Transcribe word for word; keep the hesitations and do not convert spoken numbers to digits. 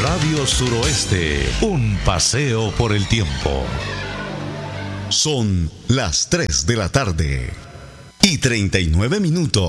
Radio Suroeste, un paseo por el tiempo. Son las tres de la tarde y treinta y nueve minutos.